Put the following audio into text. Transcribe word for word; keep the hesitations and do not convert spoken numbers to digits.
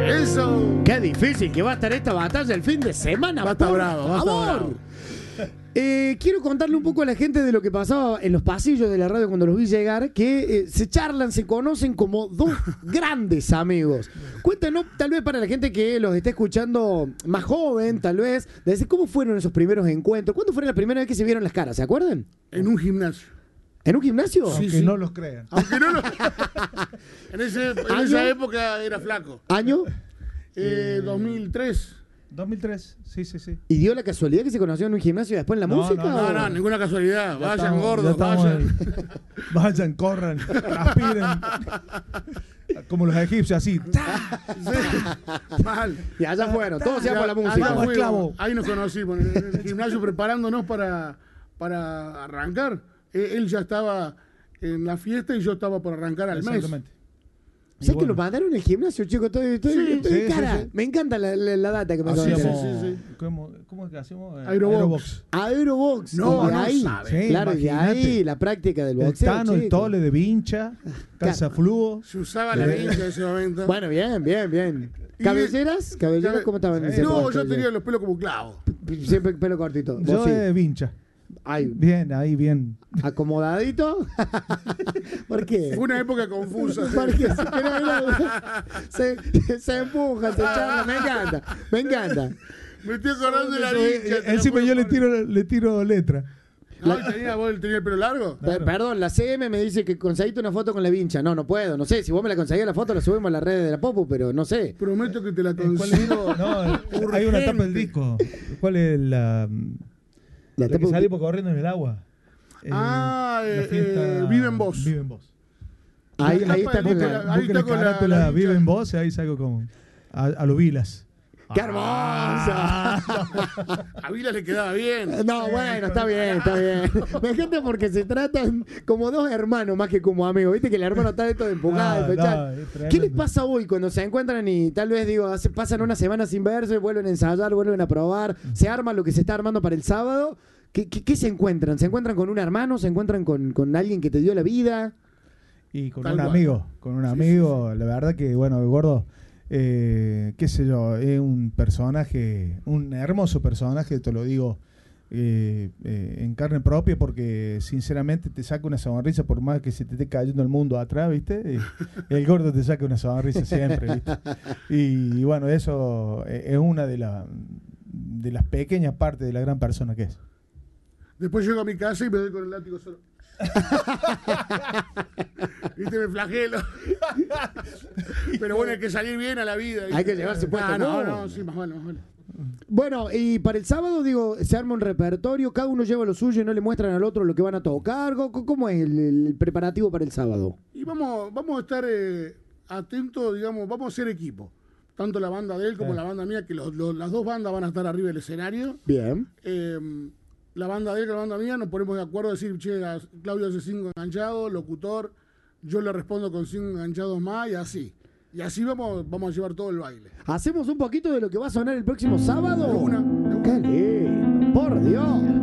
Eso. Qué difícil que va a estar esta batalla el fin de semana. Va a estar por bravo, va a estar favor. bravo. Eh, quiero contarle un poco a la gente de lo que pasaba en los pasillos de la radio cuando los vi llegar, que eh, se charlan, se conocen como dos grandes amigos. Cuéntanos, tal vez para la gente que los esté escuchando más joven, tal vez, de decir cómo fueron esos primeros encuentros. ¿Cuándo fue la primera vez que se vieron las caras? ¿Se acuerdan? En un gimnasio. ¿En un gimnasio? Sí, Aunque sí. no los crean. Aunque no lo... en, ese, en ¿Año? esa época era flaco. ¿Año? Eh, dos mil tres. dos mil tres, sí, sí, sí. ¿Y dio la casualidad que se conoció en un gimnasio y después en la No, música? no, No, o- no, ninguna casualidad. Ya Vayan estamos- ya gordos, estamos vayan. en- vayan, corran, aspiren. Como los egipcios, así. Sí. Mal. Y allá fueron, todos se Ya, por la allá música. Vamos, fuimos. esclavo. Ahí nos conocimos en el gimnasio preparándonos para, para arrancar. Eh, Él ya estaba en la fiesta y yo estaba por arrancar al mes. Exactamente. Y ¿Sabes que bueno, lo mandaron en el gimnasio, chicos? Estoy, estoy, Sí, estoy sí, en cara. sí, sí. Me encanta la, la- la data que me Así contaron. es. hacíamos- sí, sí. ¿Cómo, cómo es que hacíamos? Eh, Aerobox. Aerobox. No, y de no ahí, sabe. Sí, claro, y de imagínate. ahí la práctica del El boxeo. Tano, el chicos. Tole de Vincha, Calza Fluo. Se usaba la vincha en ese momento. Bueno, bien, bien, bien. Y- ¿Cabelleras? ¿Cabelleras Cabe- cómo estaban en Sí. ese No, puesto? yo tenía los pelos como clavos. Siempre pelo cortito. Vos Yo sí. de Vincha. Ay, Bien, ahí bien. ¿acomodadito? ¿Por qué? Fue una época confusa. ¿Por qué? Se, pero era- se, se empuja, se charla. Me encanta, me encanta. Me estoy acordando de la Eh, vincha. eh, te la Encima puedo yo le poner. tiro, le tiro letra. No, tenía, vos tenía el pelo largo. Per- Perdón, la C M me dice que conseguiste una foto con la vincha. No, no puedo. No sé, si vos me la conseguís la foto, la subimos a las redes de la Popu, pero no sé. Prometo que te la ¿Cuál es? consigo. No, hay una tapa del disco. ¿Cuál es la, La la que tapa- salimos corriendo en el agua? Eh, Ah, la eh, fiesta eh, Vive en Vos. Vive en vos. Ahí, La ahí tapa está del con disco, la... Ahí Busquen está la con la- carátula la Vive vincha. en vos y ahí salgo como a, a los vilas. ¡Qué hermosa! A Vila le quedaba bien. No, bueno, está bien, está bien. Me encanta porque se tratan como dos hermanos más que como amigos. Viste que el hermano está de todo de empujar, No, de pechar. no, es tremendo. ¿Qué les pasa hoy cuando se encuentran y tal vez, digo, hace- pasan una semana sin verse, vuelven a ensayar, vuelven a probar, se arma lo que se está armando para el sábado? ¿Qué, qué, qué se encuentran? ¿Se encuentran con un hermano? ¿Se encuentran con, con alguien que te dio la vida? Y con Tal un cual. amigo, con un amigo, la verdad que, bueno, el gordo, eh, qué sé yo, es un personaje, un hermoso personaje, te lo digo eh, eh, en carne propia, porque sinceramente te saca una sonrisa por más que se te esté cayendo el mundo atrás, ¿viste? Eh, el gordo te saca una sonrisa siempre, ¿viste? Y, y bueno, eso eh, es una de, la, de las pequeñas partes de la gran persona que es. Después llego a mi casa y me doy con el látigo solo. Viste, me flagelo. Pero bueno, hay que salir bien a la vida. ¿viste? Hay que llevarse puesto Ah, no, todo. no, sí, más vale, más vale. Bueno, y para el sábado, digo, se arma un repertorio, cada uno lleva lo suyo y no le muestran al otro lo que van a tocar. ¿Cómo cómo es el, el preparativo para el sábado? Y vamos, vamos a estar eh, atentos, digamos, vamos a ser equipo. Tanto la banda de él como Sí. la banda mía, que los- los- las dos bandas van a estar arriba del escenario. Bien. Eh, la banda de él y la banda mía nos ponemos de acuerdo a decir, che, a- Claudio hace cinco enganchados, locutor, yo le respondo con cinco enganchados más y así. Y así vamos, vamos a llevar todo el baile. ¿Hacemos un poquito de lo que va a sonar el próximo sábado? De una, de una. ¡Qué lindo! ¡Por Dios!